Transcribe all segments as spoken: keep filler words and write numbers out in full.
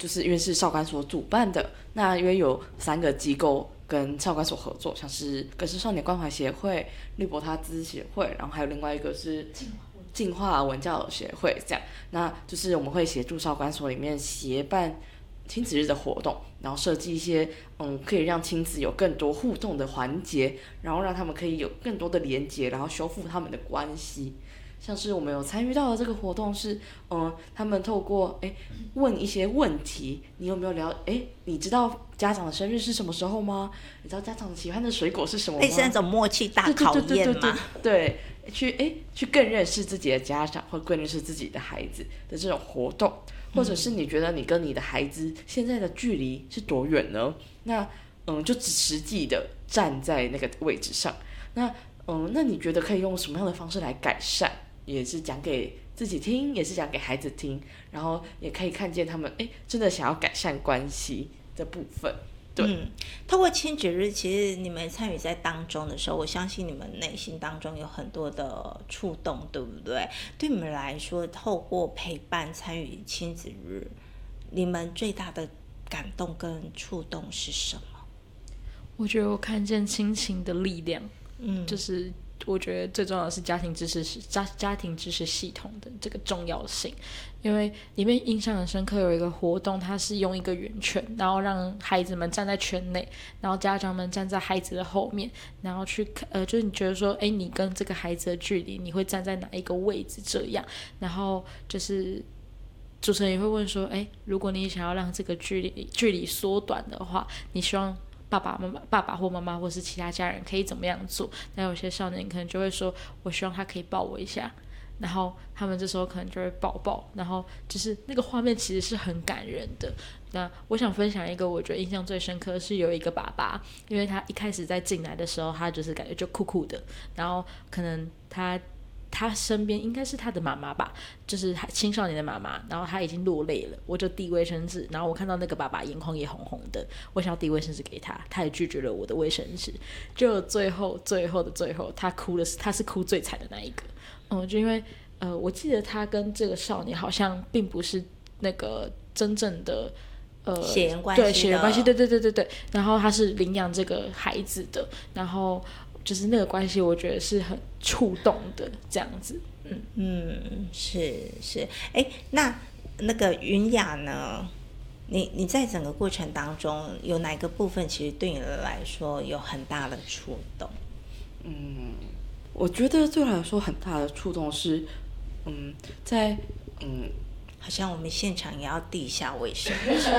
就是因为是少管所主办的，那因为有三个机构跟少管所合作，像是格式少年关怀协会、利伯他兹协会，然后还有另外一个是进化文教协会，这样，那就是我们会协助少管所里面协办亲子日的活动，然后设计一些嗯可以让亲子有更多互动的环节，然后让他们可以有更多的连结，然后修复他们的关系。像是我们有参与到的这个活动是，嗯，他们透过哎问一些问题，你有没有了？哎，你知道家长的生日是什么时候吗？你知道家长喜欢的水果是什么吗？ 类似那种默契大考验嘛。 对对对对对对，对，去哎去更认识自己的家长，或更认识自己的孩子的这种活动，或者是你觉得你跟你的孩子现在的距离是多远呢？那嗯，就只实际的站在那个位置上，那嗯，那你觉得可以用什么样的方式来改善？也是讲给自己听，也是讲给孩子听，然后也可以看见他们哎真的想要改善关系的部分。对， 嗯，透过亲子日，其实你们参与在当中的时候，我相信你们内心当中有很多的触动，对不对？对你们来说，透过陪伴参与亲子日，你们最大的感动跟触动是什么？ 我觉得我看见亲情的力量， 嗯， 就是我觉得最重要的是家庭支持家家庭支持系统的这个重要性，因为里面印象很深刻，有一个活动，它是用一个圆圈，然后让孩子们站在圈内，然后家长们站在孩子的后面，然后去呃，就是你觉得说，哎，你跟这个孩子的距离，你会站在哪一个位置？这样，然后就是主持人也会问说，哎，如果你想要让这个距离距离缩短的话，你希望爸爸妈妈、爸爸或妈妈或是其他家人可以怎么样做？那有些少年可能就会说，我希望他可以抱我一下，然后他们这时候可能就会抱抱，然后就是那个画面其实是很感人的。那我想分享一个我觉得印象最深刻的是有一个爸爸，因为他一开始在进来的时候，他就是感觉就酷酷的，然后可能他他身边应该是他的妈妈吧，就是青少年的妈妈，然后他已经落泪了，我就递卫生纸，然后我看到那个爸爸眼眶也红红的，我想要递卫生纸给他，他也拒绝了我的卫生纸，就最后最后的最后，他哭的是他是哭最惨的那一个，嗯，就因为呃，我记得他跟这个少年好像并不是那个真正的。呃， 血缘关系的， 对血缘关系，对对对对对，然后他是领养这个孩子的，然后就是那个关系，我觉得是很触动的，这样子，嗯嗯，是是，哎，那那个云雅呢？你你在整个过程当中，有哪个部分其实对你来说有很大的触动？ 嗯，我觉得对我来说很大的触动是，嗯，在嗯。 好像我们现场也要递一下卫生。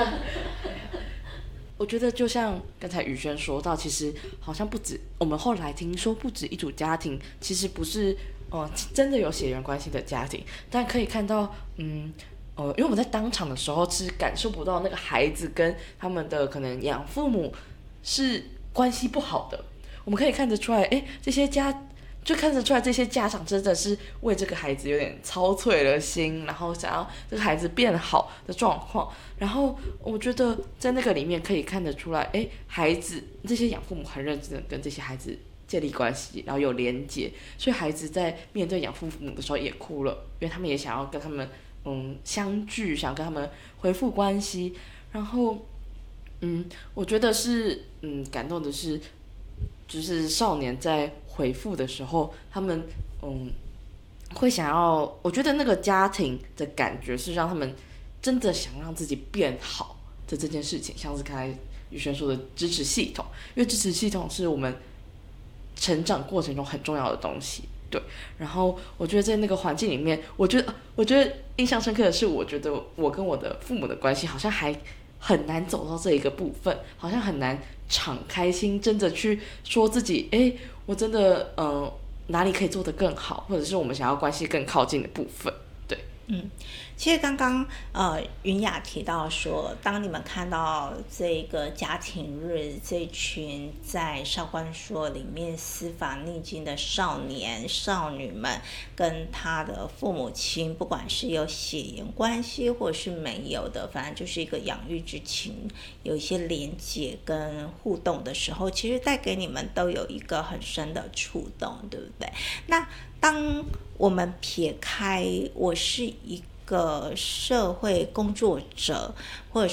我觉得就像刚才宇轩说到，其实好像不止我们后来听说，不止一组家庭，其实不是呃真的有血缘关系的家庭，但可以看到，嗯呃，因为我们在当场的时候是感受不到那个孩子跟他们的可能养父母是关系不好的，我们可以看得出来，哎，这些家。就看得出来，这些家长真的是为这个孩子有点操碎了心，然后想要这个孩子变好的状况。然后我觉得在那个里面可以看得出来，哎，孩子这些养父母很认真的跟这些孩子建立关系，然后有连结，所以孩子在面对养父母的时候也哭了，因为他们也想要跟他们嗯相聚，想跟他们恢复关系。然后嗯，我觉得是嗯感动的是，就是少年在回复的时候，他们嗯会想要，我觉得那个家庭的感觉是让他们真的想让自己变好的这件事情，像是刚才宇轩说的支持系统，因为支持系统是我们成长过程中很重要的东西，对。然后我觉得在那个环境里面，我觉得我觉得印象深刻的是，我觉得我跟我的父母的关系好像还很难走到这一个部分，好像很难敞开心，真的去说自己，哎，我真的嗯、呃、哪里可以做得更好，或者是我们想要关系更靠近的部分，对， 嗯，其实刚刚呃云雅提到说，当你们看到这个家庭日这群在少管所里面司法逆境的少年少女们，跟他的父母亲，不管是有血缘关系或是没有的，反正就是一个养育之情，有一些连结跟互动的时候，其实带给你们都有一个很深的触动，对不对？那当我们撇开我是一个社会工作者，或者